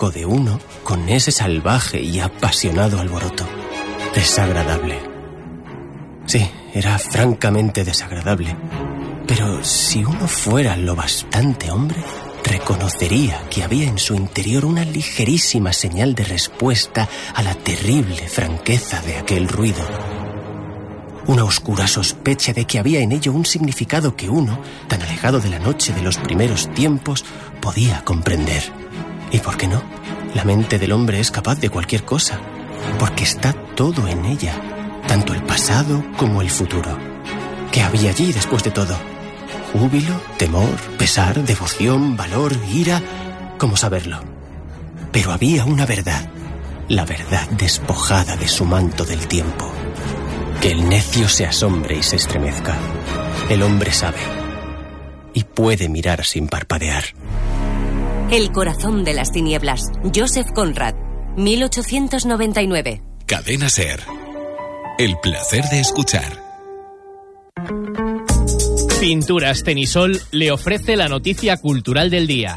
parentesco de uno con ese salvaje y apasionado alboroto. Desagradable. Sí, era francamente desagradable. Pero si uno fuera lo bastante hombre, reconocería que había en su interior una ligerísima señal de respuesta a la terrible franqueza de aquel ruido. Una oscura sospecha de que había en ello un significado que uno, tan alejado de la noche de los primeros tiempos, podía comprender. ¿Y por qué no? La mente del hombre es capaz de cualquier cosa, porque está todo en ella, tanto el pasado como el futuro. ¿Qué había allí después de todo? Júbilo, temor, pesar, devoción, valor, ira, ¿cómo saberlo? Pero había una verdad, la verdad despojada de su manto del tiempo. Que el necio se asombre y se estremezca. El hombre sabe y puede mirar sin parpadear. El corazón de las tinieblas, Joseph Conrad, 1899. Cadena SER. El placer de escuchar. Pinturas Tenisol le ofrece la noticia cultural del día.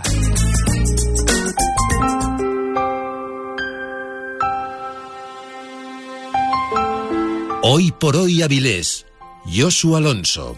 Hoy por hoy Avilés, Josu Alonso.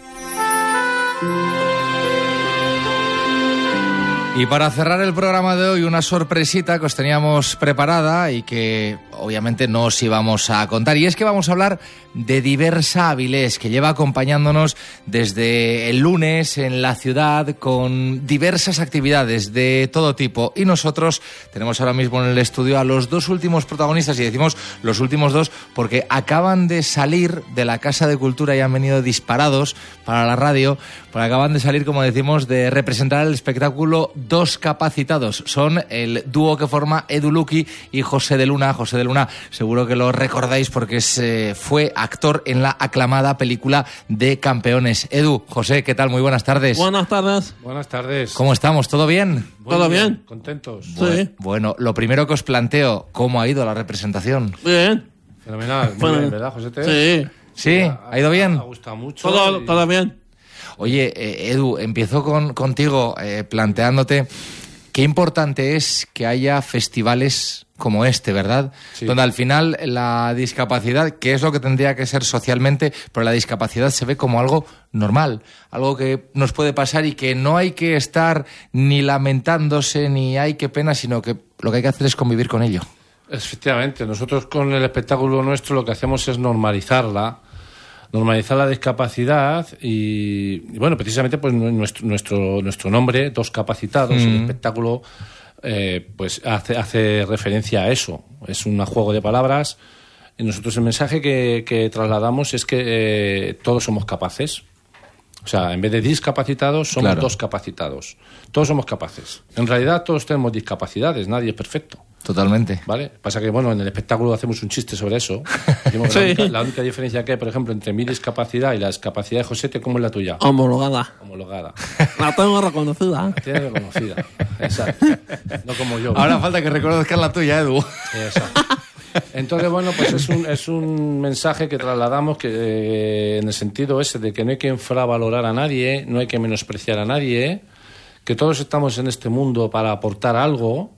Y para cerrar el programa de hoy, una sorpresita que os teníamos preparada y que obviamente no os íbamos a contar. Y es que vamos a hablar de Diversa Avilés, que lleva acompañándonos desde el lunes en la ciudad con diversas actividades de todo tipo. Y nosotros tenemos ahora mismo en el estudio a los dos últimos protagonistas, y decimos los últimos dos porque acaban de salir de la Casa de Cultura y han venido disparados para la radio, porque acaban de salir, como decimos, de representar el espectáculo Dos Capacitados. Son el dúo que forma Edu Luqui y José de Luna. José de Luna, seguro que lo recordáis porque fue actor en la aclamada película de Campeones. Edu, José, ¿qué tal? Muy buenas tardes. Buenas tardes. Buenas tardes. ¿Cómo estamos? ¿Todo bien? ¿Todo bien? ¿Contentos? Sí. Bueno, lo primero que os planteo, ¿cómo ha ido la representación? Bien. Fenomenal. Muy bien, ¿verdad, José? Sí. ¿Sí? ¿Ha ido bien? Me ha gustado mucho. Todo bien. Oye, Edu, empiezo contigo planteándote qué importante es que haya festivales como este, ¿verdad? Sí. Donde al final la discapacidad, que es lo que tendría que ser socialmente, pero la discapacidad se ve como algo normal, algo que nos puede pasar y que no hay que estar ni lamentándose ni hay que pena, sino que lo que hay que hacer es convivir con ello. Efectivamente, nosotros con el espectáculo nuestro lo que hacemos es normalizar la discapacidad y bueno, precisamente pues nuestro nombre, Dos Capacitados, el espectáculo pues hace referencia a eso. Es un juego de palabras y nosotros el mensaje que trasladamos es que todos somos capaces. O sea, en vez de discapacitados, somos dos capacitados. Todos somos capaces. En realidad todos tenemos discapacidades, nadie es perfecto. Totalmente. ¿Vale? Pasa que, bueno, en el espectáculo hacemos un chiste sobre eso. Sí. La única diferencia que hay, por ejemplo, entre mi discapacidad y la discapacidad de Josete, ¿cómo es la tuya? Homologada. La tengo reconocida. La tienes reconocida. Exacto. No como yo. Ahora falta que reconozcan la tuya, Edu. Exacto. Entonces, bueno, pues es un mensaje que trasladamos que en el sentido ese de que no hay que infravalorar a nadie, no hay que menospreciar a nadie, que todos estamos en este mundo para aportar algo.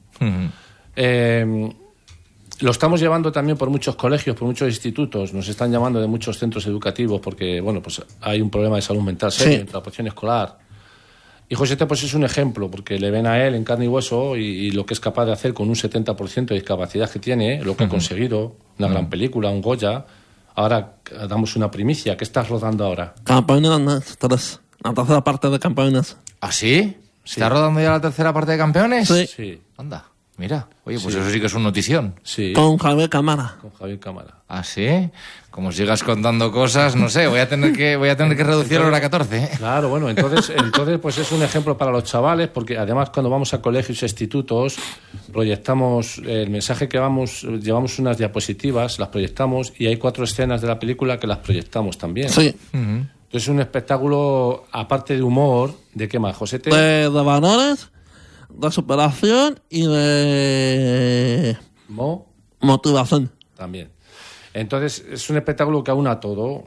Lo estamos llevando también por muchos colegios, por muchos institutos, nos están llamando de muchos centros educativos porque, bueno, pues hay un problema de salud mental serio en la población escolar. Y Josete pues es un ejemplo, porque le ven a él en carne y hueso y lo que es capaz de hacer con un 70% de discapacidad que tiene, lo que ha conseguido, una gran película, un Goya. Ahora damos una primicia. ¿Qué estás rodando ahora? Campeones 3. La tercera parte de Campeones. ¿Ah, sí? ¿Está rodando ya la tercera parte de Campeones? Sí. Anda, mira. Oye, pues eso sí que es una notición. Sí. Con Javier Cámara. Con Javier Cámara. ¿Ah, sí? Como sigas contando cosas, no sé, voy a tener que reducir la hora 14. ¿Eh? Claro, bueno, entonces pues es un ejemplo para los chavales, porque además cuando vamos a colegios e institutos proyectamos el mensaje que llevamos unas diapositivas, las proyectamos y hay 4 escenas de la película que las proyectamos también. Sí. Entonces es un espectáculo, aparte de humor, ¿de qué más, Josete? De valores, de superación y de motivación. También. Entonces, es un espectáculo que aúna todo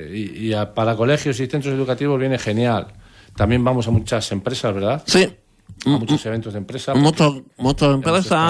para colegios y centros educativos viene genial. También vamos a muchas empresas, ¿verdad? Sí. a muchos eventos de empresa. Muchas empresas